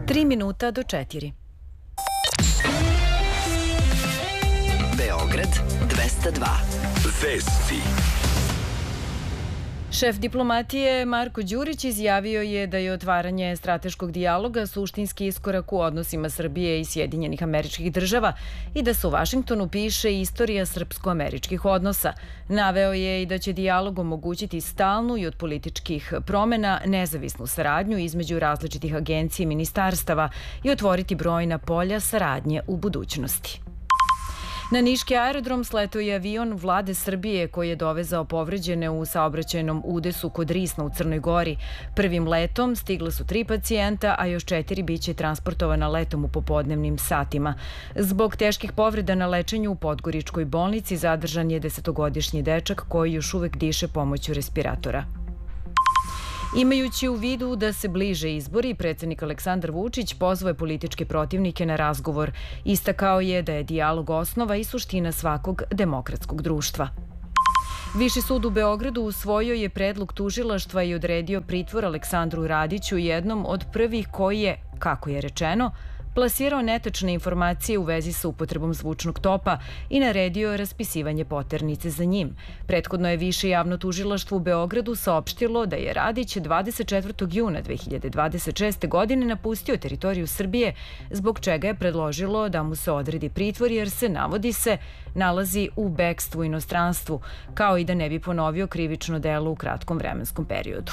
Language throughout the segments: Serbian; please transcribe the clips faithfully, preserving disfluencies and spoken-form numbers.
Tri minuta do četiri. Beograd dvesta dva. Vesti. Šef diplomatije Marko Đurić izjavio je da je otvaranje strateškog dijaloga suštinski iskorak u odnosima Srbije i Sjedinjenih Američkih Država i da se u Vašingtonu piše istorija srpsko-američkih odnosa. Naveo je i da će dijalog omogućiti stalnu i od političkih promena nezavisnu saradnju između različitih agencija i ministarstava i otvoriti brojna polja saradnje u budućnosti. Na niški aerodrom sletao je avion vlade Srbije koji je dovezao povređene u saobraćajnom udesu kod Risna u Crnoj Gori. Prvim letom stigle su tri pacijenta, a još četiri biće transportovana letom u popodnevnim satima. Zbog teških povreda na lečenju u Podgoričkoj bolnici zadržan je desetogodišnji dečak koji još uvek diše pomoću respiratora. Imajući u vidu da se bliže izbori, predsjednik Aleksandar Vučić pozvao je političke protivnike na razgovor. Istakao je da je dijalog osnova i suština svakog demokratskog društva. Viši sud u Beogradu usvojio je predlog tužilaštva i odredio pritvor Aleksandru Radiću, jednom od prvih koji je, kako je rečeno, plasirao netačne informacije u vezi sa upotrebom zvučnog topa i naredio raspisivanje poternice za njim. Prethodno je Više javno tužilaštvo u Beogradu saopštilo da je Radić dvadeset četvrtog juna dve hiljade dvadeset šeste. godine napustio teritoriju Srbije, zbog čega je predložilo da mu se odredi pritvor jer se, navodi se, nalazi u bekstvu u inostranstvu, kao i da ne bi ponovio krivično delo u kratkom vremenskom periodu.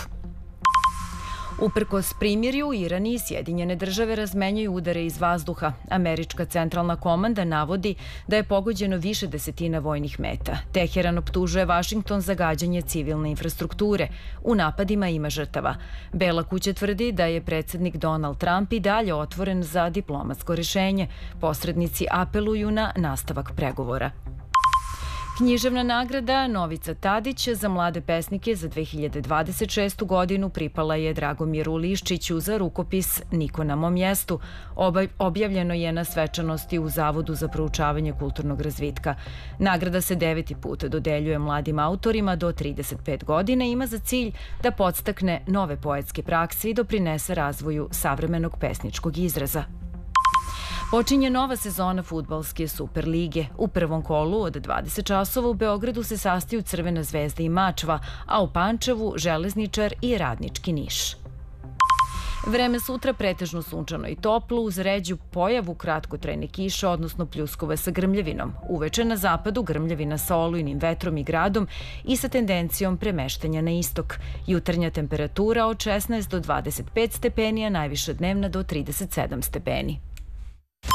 Uprkos primirju, Iran i Sjedinjene države razmenjuju udare iz vazduha. Američka centralna komanda navodi da je pogođeno više desetina vojnih meta. Teheran optužuje Vašington za gađanje civilne infrastrukture. U napadima ima žrtava. Bela kuća tvrdi da je predsjednik Donald Trump i dalje otvoren za diplomatsko rešenje. Posrednici apeluju na nastavak pregovora. Književna nagrada Novica Tadić za mlade pesnike za dve hiljade dvadeset šestu. godinu pripala je Dragomiru Liščiću za rukopis Niko na mom mjestu. Objavljeno je na svečanosti u Zavodu za proučavanje kulturnog razvitka. Nagrada se deveti put dodeljuje mladim autorima do trideset pet godina i ima za cilj da podstakne nove poetske prakse i doprinese razvoju savremenog pesničkog izraza. Počinje nova sezona fudbalske Superlige. U prvom kolu od dvadeset časova u Beogradu se sastaju Crvena zvezda i Mačva, a u Pančevu Železničar i Radnički Niš. Vreme sutra pretežno sunčano i toplo uz ređu pojavu kratkotrajne kiše, odnosno pljuskova sa grmljavinom. Uveče na zapadu grmljavina sa olujnim vetrom i gradom i sa tendencijom premeštanja na istok. Jutarnja temperatura od šesnaest do dvadeset pet stepeni, a najviša dnevna do trideset sedam stepeni.